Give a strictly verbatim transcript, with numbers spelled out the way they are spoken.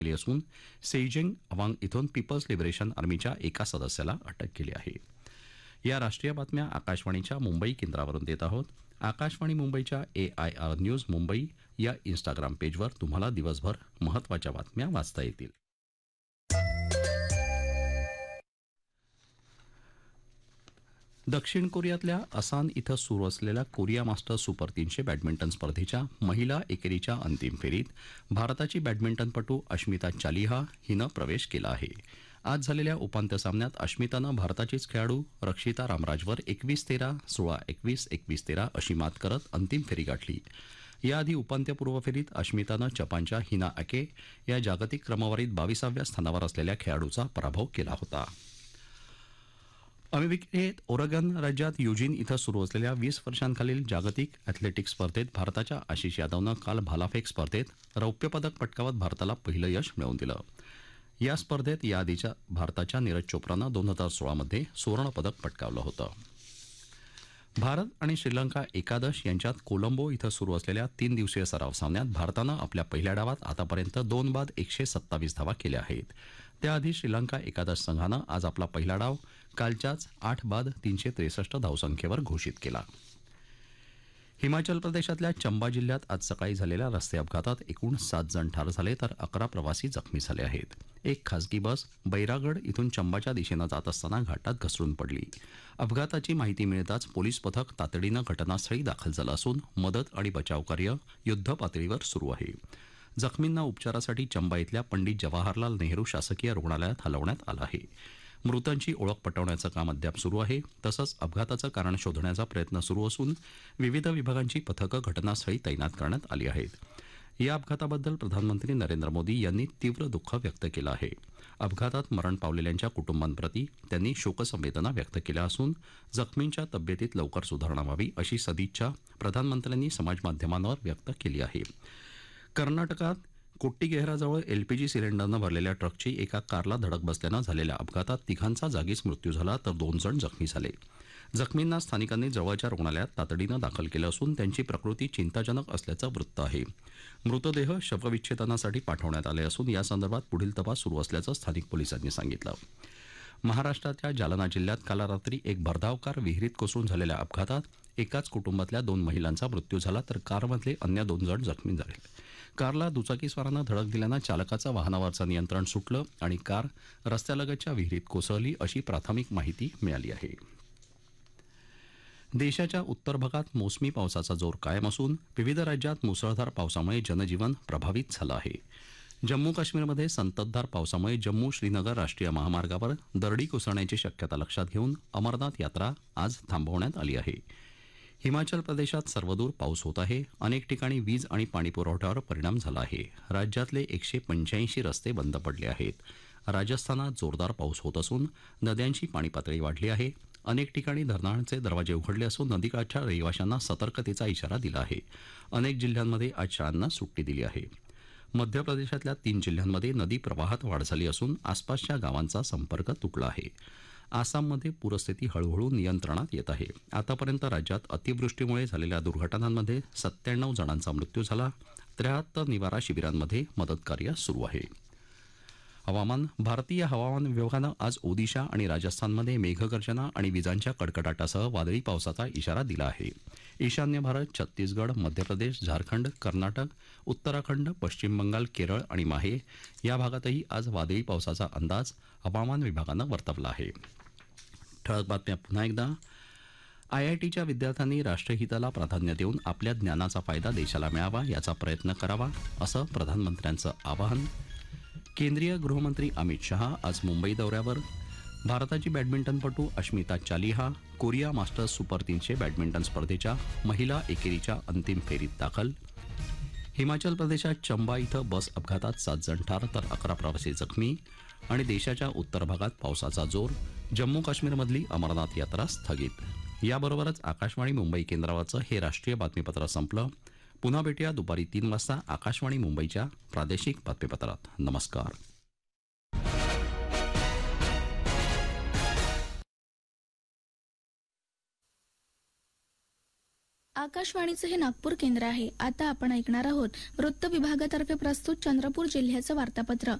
केली असून सेइजिंग अवांग इथून पीपल्स लिबरेशन आर्मीच्या एका सदस्याला अटक केली आहे. या राष्ट्रीय बातम्या आकाशवाणीच्या मुंबई केंद्रावरून देत आहोत. आकाशवाणी मुंबईच्या ए आय आर न्यूज मुंबई या इन्स्टाग्राम पेजवर तुम्हाला दिवसभर महत्त्वाच्या बातम्या वाचता येतील. दक्षिण कोरियातल्या असान इथं सुरू असलेल्या कोरिया मास्टर्स सुपर तीनशे बॅडमिंटन स्पर्धेच्या महिला एकेरीच्या अंतिम फेरीत भारताची बॅडमिंटनपटू अश्मिता चालिहा हिनं प्रवेश केला आहे. आज झालेल्या उपांत्य सामन्यात अश्मितानं भारताचीच खेळाडू रक्षिता रामराजवर एकवीस तेरा सोळा एकवीस एकवीस तेरा अशी मात करत अंतिम फेरी गाठली. याआधी उपांत्यपूर्व फेरीत अश्मितानं जपानच्या हिना अके या जागतिक क्रमवारीत बाविसाव्या स्थानावर असलेल्या खेळाडूचा पराभव केला होता. अमेरिकेत ओरेगॉन राज्यात युजीन इथं सुरू असलेल्या वीस वर्षांखालील जागतिक अॅथलेटिक्स स्पर्धेत भारताच्या आशिष यादवनं काल भालाफेक स्पर्धेत रौप्य पदक पटकावत भारताला पहिलं यश मिळवून दिलं. या स्पर्धेत याआधीच्या भारताच्या नीरज चोप्रानं दोन हजार सोळामध्ये सुवर्णपदक पटकावलं होतं. भारत आणि श्रीलंका एकादश यांच्यात कोलंबो इथं सुरू असलेल्या तीन दिवसीय सराव सामन्यात भारतानं आपल्या पहिल्या डावात आतापर्यंत दोन बाद एकशे सत्तावीस धावा केल्या आहेत. त्याआधी श्रीलंका एकादश संघानं आज आपला पहिला डाव कालच्याच आठ बाद तीनशे त्रेसष्ट धावसंख्येवर घोषित केला. हिमाचल प्रदेशातल्या चंबा जिल्ह्यात आज सकाळी झालेल्या रस्ते अपघातात एकूण सात जण ठार झाले तर अकरा प्रवासी जखमी झाले आहेत. एक खासगी बस बैरागड इथून चंबाच्या दिशेनं जात असताना घाटात घसरून पडली. अपघाताची माहिती मिळताच पोलीस पथक तातडीनं घटनास्थळी दाखल झालं असून मदत आणि बचावकार्य युद्धपातळीवर सुरू आहे. जखमींना उपचारासाठी चंबा इथल्या पंडित जवाहरलाल नेहरू शासकीय रुग्णालयात हलवण्यात आलं आहे. मृतांची ओळख पटवण्याचं काम अद्याप सुरू आहे. तसंच अपघाताचं कारण शोधण्याचा प्रयत्न सुरू असून विविध विभागांची पथकं घटनास्थळी तैनात करण्यात आली आहेत. या अपघाताबद्दल प्रधानमंत्री नरेंद्र मोदी यांनी तीव्र दुःख व्यक्त केलं आहे. अपघातात मरण पावलेल्यांच्या कुटुंबांप्रती त्यांनी शोकसंवेदना व्यक्त केल्या असून जखमींच्या तब्येतीत लवकर सुधारणा व्हावी अशी सदिच्छा प्रधानमंत्र्यांनी समाजमाध्यमांवर व्यक्त केली आहे. कर्नाटकात कोट्टीगेहराजवळ एलपीजी सिलेंडरनं भरलेल्या ट्रकची एका कारला धडक बसल्यानं झालेल्या अपघातात तिघांचा जागीच मृत्यू झाला तर दोन जण जखमी झाले. जखमींना स्थानिकांनी जवळच्या रुग्णालयात तातडीनं दाखल केलं असून त्यांची प्रकृती चिंताजनक असल्याचं वृत्त आहे. मृतदेह शवविच्छेदनासाठी पाठवण्यात आले असून यासंदर्भात पुढील तपास सुरू असल्याचं स्थानिक पोलिसांनी सांगितलं. महाराष्ट्राच्या जालना जिल्ह्यात काल रात्री एक भरधाव कार विहिरीत कोसळून झालेल्या अपघातात एकाच कुटुंबातल्या दोन महिलांचा मृत्यू झाला तर कारमधले अन्य दोन जण जखमी झाले. कारला दुचाकीस्वारानं धडक दिल्यानं चालकाचं वाहनावरचं नियंत्रण सुटलं आणि कार रस्त्यालगतच्या विहिरीत कोसळली अशी प्राथमिक माहिती मिळाली आहे. देशाच्या उत्तर भागात मोसमी पावसाचा जोर कायम असून विविध राज्यात मुसळधार पावसामुळे जनजीवन प्रभावित झालं आहे. जम्मू काश्मीरमध्ये संततधार पावसामुळे जम्मू श्रीनगर राष्ट्रीय महामार्गावर दरडी कोसळण्याची शक्यता लक्षात घेऊन अमरनाथ यात्रा आज थांबवण्यात आली आहे. हिमाचल प्रदेशात सर्वदूर पाऊस होत आहे. अनेक ठिकाणी वीज आणि पाणीपुरवठ्यावर परिणाम झाला आहे. राज्यातले एकशे पंच्याऐंशी रस्ते बंद पडले आहेत. राजस्थानात जोरदार पाऊस होत असून नद्यांची पाणी पातळी वाढली आहे. अनेक ठिकाणी धरणांचे दरवाजे उघडले असून नदीकाठच्या रहिवाशांना सतर्कतेचा इशारा दिला आहे. अनेक जिल्ह्यांमध्ये आज शाळांना सुट्टी दिली आहे. मध्य प्रदेशातल्या तीन जिल्ह्यांमध्ये नदी प्रवाहात वाढ झाली असून आसपासच्या गावांचा संपर्क तुटला आहे. आसाममध्ये पूरस्थिती हळूहळू नियंत्रणात येत आहे. आतापर्यंत राज्यात अतिवृष्टीमुळे झालेल्या दुर्घटनांमध्ये सत्त्याण्णव जणांचा मृत्यू झाला. त्र्याहत्तर निवारा शिबिरांमध्ये मदतकार्य सुरू आहे. हवामान. भारतीय हवामान विभागानं आज ओदिशा आणि राजस्थानमध्ये मेघगर्जना आणि विजांच्या कडकडाटासह वादळी पावसाचा इशारा दिला आहे. ईशान्य भारत, छत्तीसगड, मध्य प्रदेश, झारखंड, कर्नाटक, उत्तराखंड, पश्चिम बंगाल, केरळ आणि माहे या भागातही आज वादळी पावसाचा अंदाज हवामान विभागानं वर्तवला आहे. ठळक बातम्या पुन्हा एकदा. आयआयटीच्या विद्यार्थ्यांनी राष्ट्रहिताला प्राधान्य देऊन आपल्या ज्ञानाचा फायदा देशाला मिळावा याचा प्रयत्न करावा असं प्रधानमंत्र्यांचं आवाहन. केंद्रीय गृहमंत्री अमित शहा आज मुंबई दौऱ्यावर. भारताची बॅडमिंटनपटू Ashmita Chaliha Korea masters super तीनशे बॅडमिंटन स्पर्धेच्या महिला एकेरीच्या अंतिम फेरीत दाखल. हिमाचल प्रदेशात चंबा इथं बस अपघातात सात जण ठार तर अकरा प्रवासी जखमी. आणि देशाच्या उत्तर भागात पावसाचा जोर. जम्मू काश्मीरमधली अमरनाथ यात्रा स्थगित. याबरोबरच आकाशवाणी मुंबई केंद्रावरचं हे राष्ट्रीय बातमीपत्र संपलं. पुन्हा भेटूया दुपारी तीन वाजता आकाशवाणी मुंबईच्या प्रादेशिक बातमीपत्रात. नमस्कार. आकाशवाणीचं हे नागपूर केंद्र आहे. आता आपण ऐकणार आहोत वृत्त विभागातर्फे प्रस्तुत चंद्रपूर जिल्ह्याचं वार्तापत्र.